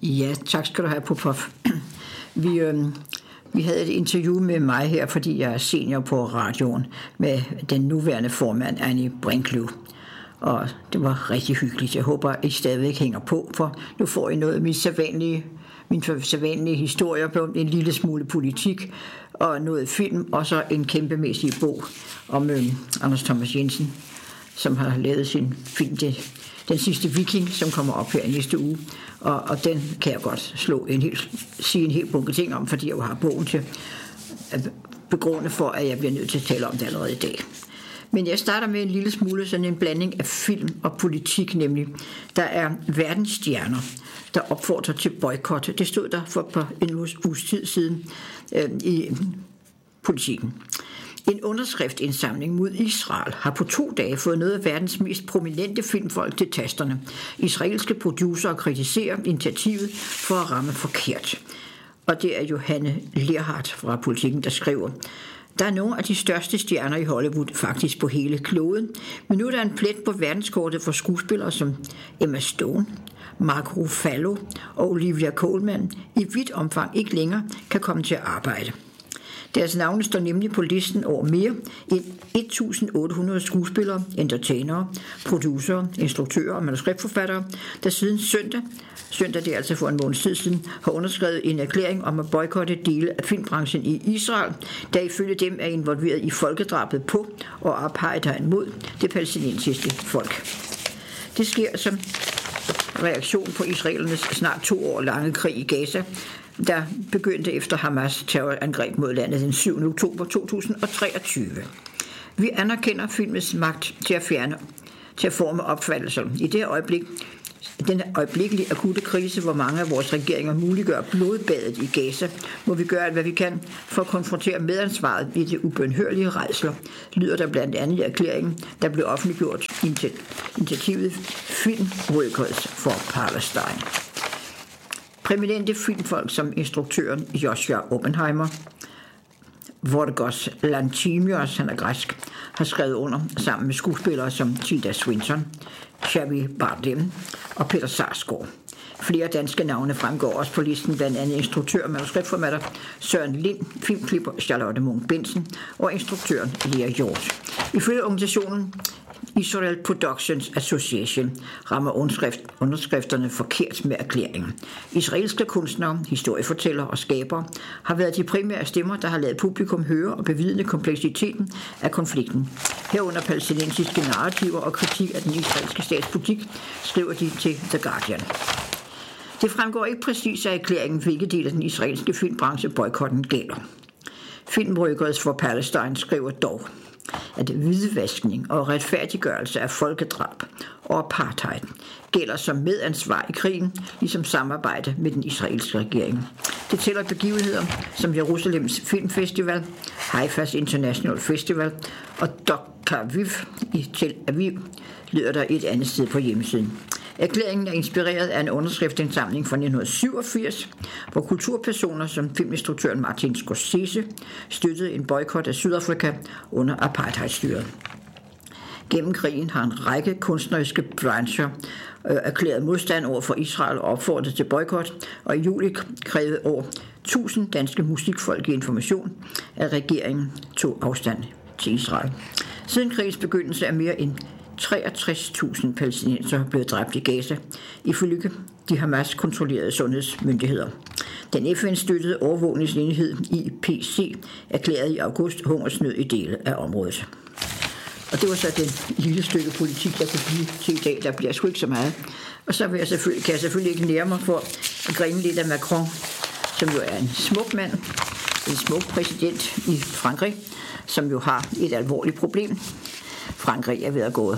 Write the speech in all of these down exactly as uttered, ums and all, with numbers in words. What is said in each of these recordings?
Ja, tak skal du have, Popov. Vi, øh, vi havde et interview med mig her, fordi jeg er senior på radioen, med den nuværende formand, Annie Brinkløv. Og det var rigtig hyggeligt. Jeg håber, I stadigvæk hænger på, for nu får I noget af min sædvanlige, min sædvanlige historier på en lille smule politik, og noget film, og så en kæmpemæssig bog om øh, Anders Thomas Jensen, som har lavet sin film, det, Den sidste viking, som kommer op her i næste uge. Og, og den kan jeg godt slå en hel, sige en hel bunke ting om, fordi jeg jo har bogen til at begrunde for, at jeg bliver nødt til at tale om det allerede i dag. Men jeg starter med en lille smule sådan en blanding af film og politik, nemlig der er verdensstjerner, der opfordrer til boykot. Det stod der for på en uges tid siden øh, i Politikken. En underskriftindsamling mod Israel har på to dage fået noget af verdens mest prominente filmfolk til tasterne. Israelske producerer kritiserer initiativet for at ramme forkert. Og det er Johanne Lerhardt fra Politikken, der skriver: Der er nogle af de største stjerner i Hollywood faktisk på hele kloden, men nu er der en plet på verdenskortet for skuespillere som Emma Stone, Mark Ruffalo og Olivia Colman i vidt omfang ikke længere kan komme til at arbejde. Deres navne står nemlig på listen over mere end tusind otte hundrede skuespillere, entertainere, producerer, instruktører og manuskriptforfattere, der siden søndag, søndag det er altså for en måned tid siden, har underskrevet en erklæring om at boykotte dele af filmbranchen i Israel, der ifølge dem er involveret i folkedrabet på og apartheid mod det palæstinensiske folk. Det sker som reaktion på israelernes snart to år lange krig i Gaza, der begyndte efter Hamas terrorangreb mod landet den syvende oktober to tusind og treogtyve. Vi anerkender filmens magt til at fjerne, til at forme opfattelser. I det her øjeblik, den øjeblikkelige akutte krise, hvor mange af vores regeringer muliggør blodbadet i Gaza, må vi gøre alt, hvad vi kan for at konfrontere medansvaret i det ubønhørlige rædsler, lyder der blandt andet i erklæringen, der blev offentliggjort initiativet Film Workers for Palestine. Prominente filmfolk som instruktøren Joshua Oppenheimer, Vorgos Lanthimos, han er græsk, har skrevet under sammen med skuespillere som Tilda Swinton, Xavier Bardem og Peter Sarsgaard. Flere danske navne fremgår også på listen, blandt andet instruktør og manuskriptforfatter Søren Lind, filmklipper Charlotte Munch Bensen og instruktøren Lea Hjort. Ifølge organisationen Israel Productions Association rammer underskrift, underskrifterne forkert med erklæringen. Israelske kunstnere, historiefortællere og skabere har været de primære stemmer, der har ladet publikum høre og bevidne kompleksiteten af konflikten. Herunder palæstinensiske narrativer og kritik af den israelske statspolitik, skriver de til The Guardian. Det fremgår ikke præcis af erklæringen, hvilke del af den israelske filmbranche boykotten gælder. Film Workers for Palestine skriver dog, at hvidvaskning og retfærdiggørelse af folkedrab og apartheid gælder som medansvar i krigen, ligesom samarbejde med den israelske regering. Det tæller begivenheder som Jerusalems Filmfestival, Haifas International Festival og Dok Aviv i Tel Aviv, lyder der et andet sted på hjemmesiden. Erklæringen er inspireret af en underskriftindsamling fra nitten syvogfirs, hvor kulturpersoner som filminstruktøren Martin Scorsese støttede en boykot af Sydafrika under apartheidstyret. Gennem krigen har en række kunstneriske brancher øh, erklæret modstand over for Israel og opfordret til boykot, og i juli krævede over tusind danske musikfolk i Information, at regeringen tog afstand til Israel. Siden krigens begyndelse er mere end treogtres tusind palæstinenser blevet dræbt i Gaza, ifølge de Hamas-kontrollerede sundhedsmyndigheder. Den F N-støttede overvågningsenhed I P C erklærede i august hungersnød i dele af området. Og det var så den lille stykke politik, der kunne blive til i dag. Der bliver sgu ikke så meget. Og så vil jeg selvfølgelig, kan jeg selvfølgelig ikke nære mig for at grine lidt af Macron, som jo er en smuk mand, en smuk præsident i Frankrig, som jo har et alvorligt problem. Frankrig er ved at gå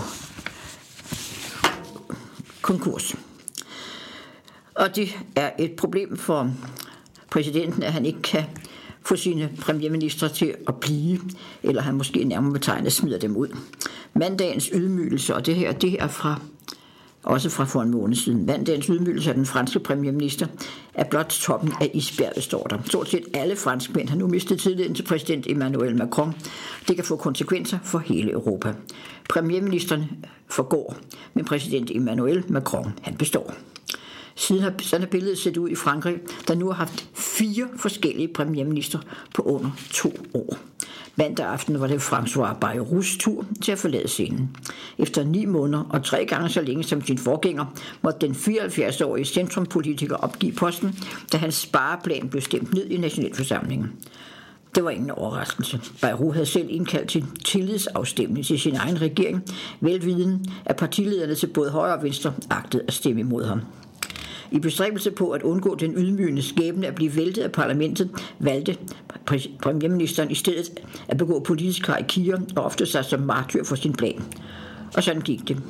konkurs. Og det er et problem for præsidenten, at han ikke kan få sine premierministre til at blive, eller han måske nærmere betegnet smider dem ud. Mandagens ydmygelse, og det her, det er fra, også fra for en måned siden, mandagens ydmygelse af den franske premierminister er blot toppen af isbjerget, står der. Stort set alle franskmænd har nu mistet tilliden til præsident Emmanuel Macron. Det kan få konsekvenser for hele Europa. Premierministeren forgår, men præsident Emmanuel Macron, han består. Siden har sådan et billede set ud i Frankrig, der nu har haft fire forskellige premierminister på under to år. Mandag aften var det François Bayrous tur til at forlade scenen. Efter ni måneder og tre gange så længe som sin forgænger, måtte den fireoghalvfjerds-årige centrumpolitiker opgive posten, da hans spareplan blev stemt ned i nationalforsamlingen. Det var ingen overraskelse. Bayrou havde selv indkaldt til tillidsafstemning til sin egen regering, velviden at partilederne til både højre og venstre agtede at stemme imod ham. I bestræbelse på at undgå den ydmygende skæbne at blive væltet af parlamentet, valgte premierministeren i stedet at begå politisk harikier og ofte sig som martyr for sin plan. Og sådan gik det.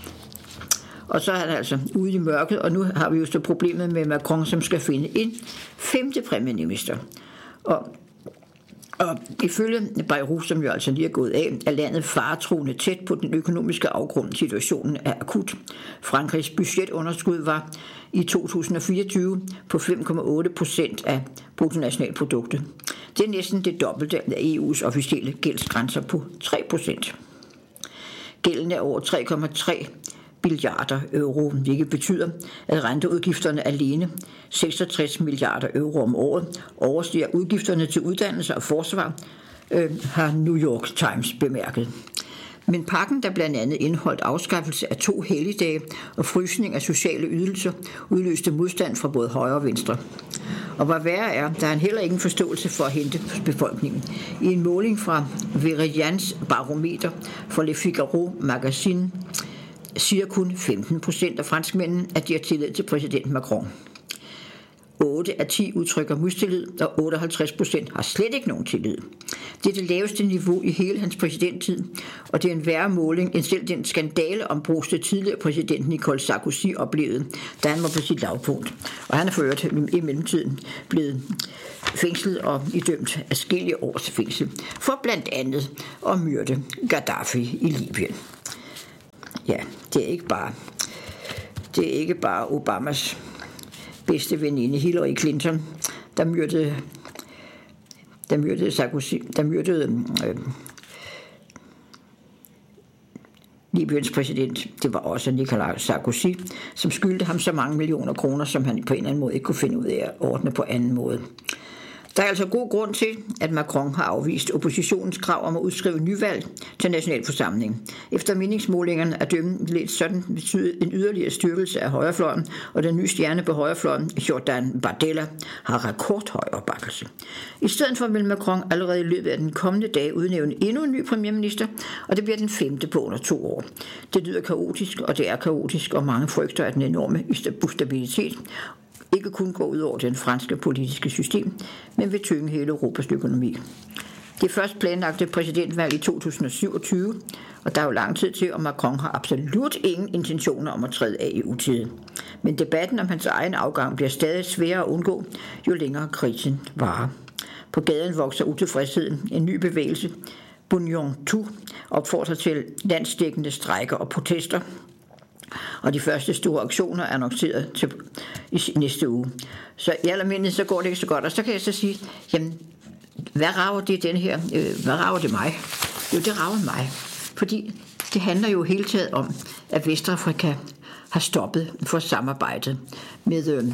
Og så er han altså ude i mørket, og nu har vi jo så problemet med Macron, som skal finde en femte premierminister. Og Og ifølge Bayrou, som jo altså lige er gået af, er landet faretruende tæt på den økonomiske afgrund. Situationen er akut. Frankrigs budgetunderskud var i to tusind og fireogtyve på fem komma otte procent af bruttonationalproduktet. Det er næsten det dobbelte af E U's officielle gældsgrænser på tre procent. Gælden er over tre komma tre milliarder euro, hvilket betyder, at renteudgifterne alene, seksogtres milliarder euro om året, overstiger udgifterne til uddannelse og forsvar, øh, har New York Times bemærket. Men pakken, der blandt andet indeholdt afskaffelse af to helligdage og frysning af sociale ydelser, udløste modstand fra både højre og venstre. Og hvad værre er, der er han heller ingen forståelse for at hente befolkningen. I en måling fra Veridians barometer for Le Figaro Magazine siger kun femten procent af franskmændene, at de har tillid til præsident Macron. otte af ti udtrykker mistillid, og otteoghalvtreds procent har slet ikke nogen tillid. Det er det laveste niveau i hele hans præsidenttid, og det er en værre måling end selv den skandale om bruste tidligere præsident Nicolas Sarkozy oplevede, da han var på sit lavpunkt. Og han er for øvrigt i mellemtiden blevet fængslet og idømt adskillige års fængsel for blandt andet at myrde Gaddafi i Libyen. Ja, det er ikke bare, det er ikke bare Obamas bedste veninde Hillary Clinton, der myrdede, der myrdede Sarkozy, der myrdede øh, Libyens præsident. Det var også Nicolas Sarkozy, som skyldte ham så mange millioner kroner, som han på en eller anden måde ikke kunne finde ud af at ordne på anden måde. Der er altså god grund til, at Macron har afvist oppositionens krav om at udskrive nyvalg til nationalforsamlingen. Efter meningsmålingerne er dømmen lidt sådan betydet en yderligere styrkelse af højrefløjen, og den nye stjerne på højrefløjen, Jordan Bardella, har rekordhøj opbakkelse. I stedet for vil Macron allerede i løbet af den kommende dag udnævne endnu en ny premierminister, og det bliver den femte på under to år. Det lyder kaotisk, og det er kaotisk, og mange frygter af den enorme ustabilitet ikke kun går ud over den franske politiske system, men vil tynge hele Europas økonomi. Det er først planlagte præsidentvalg i to tusind og syvogtyve, og der er jo lang tid til, og Macron har absolut ingen intentioner om at træde af i utide. Men debatten om hans egen afgang bliver stadig sværere at undgå, jo længere krisen varer. På gaden vokser utilfredsheden. En ny bevægelse, Bunion Tout, opfordrer til landsdækkende strejker og protester, og de første store aktioner er annonceret til i næste uge. Så i almindelighed så går det ikke så godt, og så kan jeg så sige, jamen, hvad rager det den her, øh, hvad rager det mig? Jo, det rager mig, fordi det handler jo hele taget om, at Vestafrika har stoppet for samarbejdet med, øh,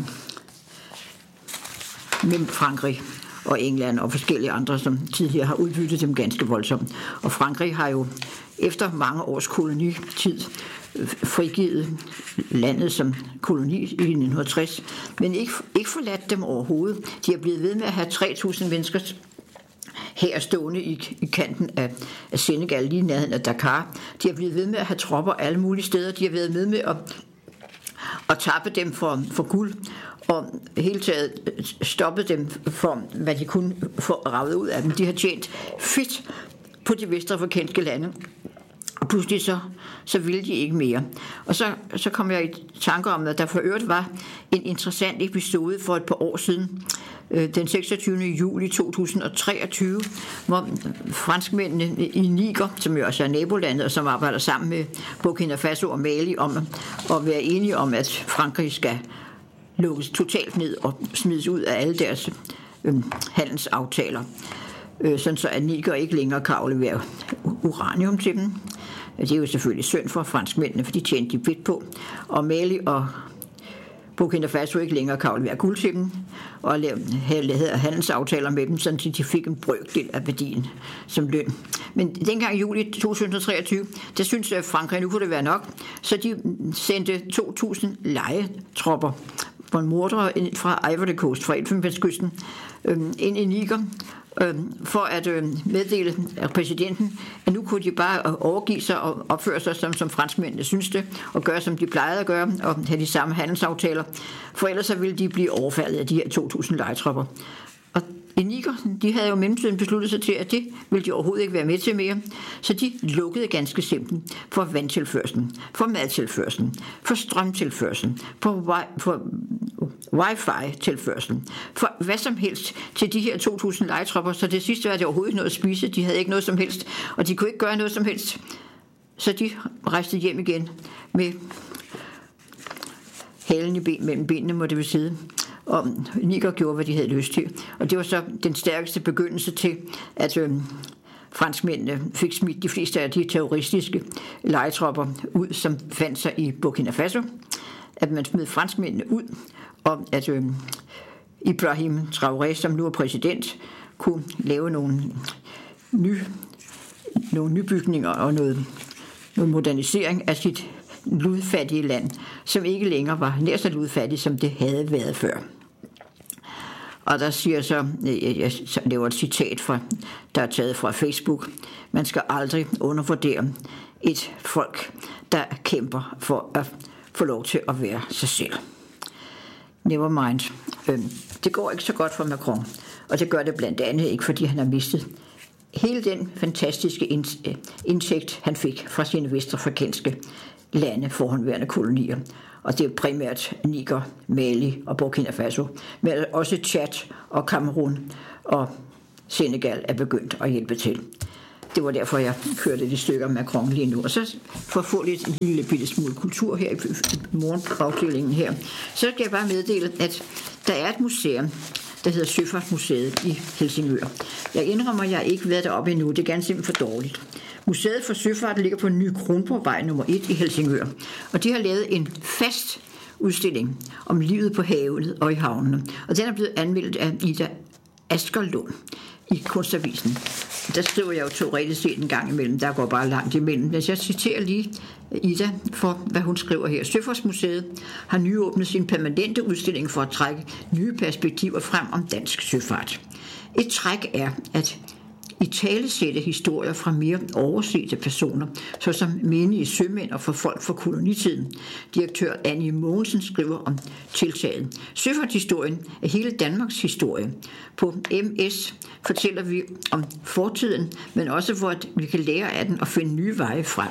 med Frankrig og England og forskellige andre, som tidligere har udbyttet dem ganske voldsomt. Og Frankrig har jo efter mange års kolonitid frigivet landet som koloni i nitten tres, men ikke, ikke forladt dem overhovedet. De er blevet ved med at have tre tusind mennesker her stående i, i kanten af, af Senegal, lige nærheden af Dakar. De er blevet ved med at have tropper alle mulige steder. De har været ved med at, at tappe dem for, for guld, og hele taget stoppet dem for, hvad de kunne få ravet ud af dem. De har tjent fedt på de vestafrikanske lande, og pludselig så, så ville de ikke mere. Og så, så kom jeg i tanke om, at der for øvrigt var en interessant episode for et par år siden, den seksogtyvende juli to tusind og treogtyve, hvor franskmændene i Niger, som jo også er nabolandet, og som arbejder sammen med Burkina Faso og Mali om at være enige om, at Frankrig skal lukkes totalt ned og smides ud af alle deres øh, handelsaftaler, øh, sådan så at Niger ikke længere kan aflevere uranium til dem. Det er jo selvfølgelig synd for franskmændene, for de tjente de fedt på. Og Mali og Burkina Faso ikke længere kan aflevere guld til dem, og havde handelsaftaler med dem, så de fik en brøkdel af værdien som løn. Men dengang i juli to tusind og treogtyve, der syntes Frankrig, nu kunne det være nok, så de sendte to tusind lejetropper på en mordere fra Ivory Coast, fra Elfenbenskysten, ind i Niger, for at meddele af præsidenten, at nu kunne de bare overgive sig og opføre sig, som, som franskmændene synes det, og gøre, som de plejede at gøre, og have de samme handelsaftaler, for ellers så ville de blive overfaldet af de her to tusind lejetropper. Og i Niger, de havde jo mellemtiden besluttet sig til, at det ville de overhovedet ikke være med til mere, så de lukkede ganske simpelt for vandtilførslen, for madtilførslen, for strømtilførslen, for, wi- for wifi-tilførslen, for hvad som helst til de her to tusind lejetropper, så det sidste var det overhovedet ikke noget at spise, de havde ikke noget som helst, og de kunne ikke gøre noget som helst, så de rejste hjem igen med halen i ben, mellem benene, må det vil sige. Og Niger gjorde, hvad de havde lyst til. Og det var så den stærkeste begyndelse til, at øh, franskmændene fik smidt de fleste af de terroristiske lejetropper ud, som fandt sig i Burkina Faso. At man smed franskmændene ud, og at øh, Ibrahim Traoré, som nu er præsident, kunne lave nogle, ny, nogle nybygninger og noget, noget modernisering af sit ludfattige land, som ikke længere var nær så ludfattigt, som det havde været før. Og der siger så, jeg laver et citat, fra, der er taget fra Facebook, man skal aldrig undervurdere et folk, der kæmper for at få lov til at være sig selv. Never mind. Det går ikke så godt for Macron, og det gør det blandt andet ikke, fordi han har mistet hele den fantastiske indtægt, han fik fra sine vestafrikanske lande forhåndværende kolonier. Og det er primært Niger, Mali og Burkina Faso, men også Tchad og Cameroun og Senegal er begyndt at hjælpe til. Det var derfor, jeg kørte de stykker med Macron lige nu. Og så for at få lidt en lille bitte smule kultur her i morgenafdelingen her, så kan jeg bare meddele, at der er et museum, der hedder Søfartsmuseet i Helsingør. Jeg indrømmer, at jeg ikke været deroppe endnu. Det er ganske simpelthen for dårligt. Museet for Søfart ligger på Ny Kronborgvej nummer et i Helsingør, og de har lavet en fast udstilling om livet på havet og i havnene, og den er blevet anmeldt af Ida Askerlund i Kunstavisen. Der skriver jeg jo teoretisk set en gang imellem, der går bare langt imellem. Men jeg citerer lige Ida for, hvad hun skriver her. Søfartsmuseet har nyåbnet sin permanente udstilling for at trække nye perspektiver frem om dansk søfart. Et træk er, at i talesætte historier fra mere oversete personer, såsom menige sømænd og for folk fra kolonitiden. Direktør Annie Mogensen skriver om tiltaget. Søfartshistorien er hele Danmarks historie. På M S fortæller vi om fortiden, men også hvor vi kan lære af den og finde nye veje frem.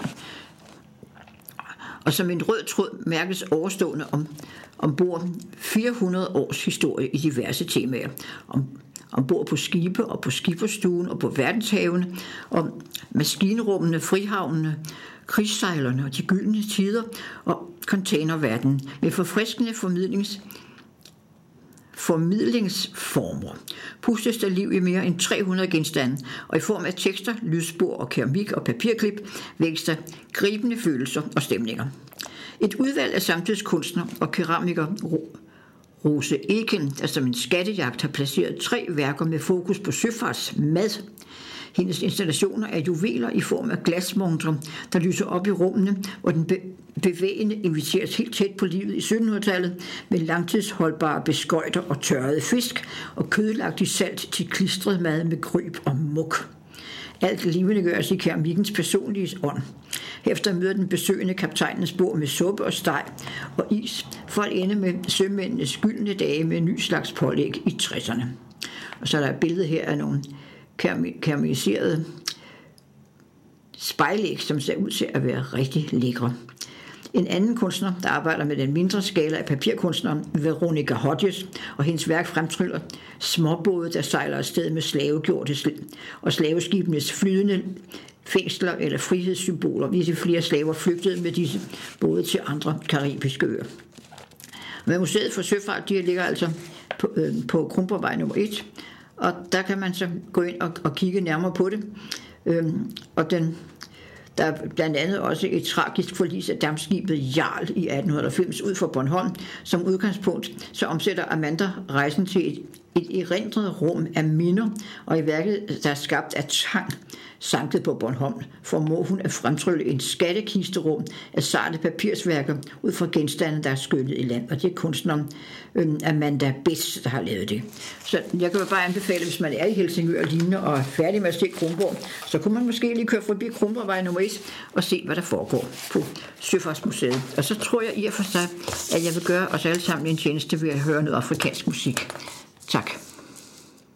Og som en rød tråd mærkes overstående om, ombord fire hundrede års historie i diverse temaer. Om ombord på skibe og på skipperstuen og på verdenshavene, og maskinrummene, frihavnene, krigssejlerne og de gyldne tider og containerverdenen med forfriskende formidlings, formidlingsformer. Pustes der liv i mere end tre hundrede genstande, og i form af tekster, lydspor og keramik og papirklip vækkes der gribende følelser og stemninger. Et udvalg af samtidskunstnere og keramikere Rose Eken, der som en skattejagt har placeret tre værker med fokus på søfartsmad. Hendes installationer er juveler i form af glasmontre, der lyser op i rummene, hvor den bevægende inviteres helt tæt på livet i syttenhundredetallet med langtidsholdbare beskøjter og tørrede fisk og kødlagt i salt til klistret mad med kryb og muk. Alt levende gøres i keramikkens personlige ånd. Efter møder den besøgende kaptajnens bord med suppe og steg og is, for at ende med sømændenes gyldne dage med en ny slags pålæg i tresserne. Og så er der et billede her af nogle keramiserede spejlæg, som ser ud til at være rigtig lækre. En anden kunstner, der arbejder med den mindre skala af papirkunstneren, Veronica Hodges, og hendes værk fremtryller småbåde, der sejler afsted med slavegjorte og slaveskibenes flydende fængsler eller frihedssymboler, hvis flere slaver flygtede med disse både til andre karibiske øer. Men Museet for Søfart, de ligger altså på, øh, på Kronborgvej nummer et, og der kan man så gå ind og, og kigge nærmere på det. Øhm, og den Der er blandt andet også et tragisk forlis af dampskibet Jarl i atten halvfems ud for Bornholm. Som udgangspunkt så omsætter Amanda rejsen til et, et erindret rum af minder, og i værket, der er skabt af tang, sanket på Bornholm, formår hun at fremtrylle en skattekisterum af sarte papirsværker ud fra genstande, der er skyllet i land. Og det er kunstneren øhm, Amanda Betz, der har lavet det. Så jeg kan bare anbefale, hvis man er i Helsingør og lignende og er færdig med at se Kronborg, så kunne man måske lige køre forbi Kronborgvej nummer et og se, hvad der foregår på Søfartsmuseet. Og så tror jeg i og for sig, at jeg vil gøre os alle sammen en tjeneste ved at høre noget afrikansk musik. Tak.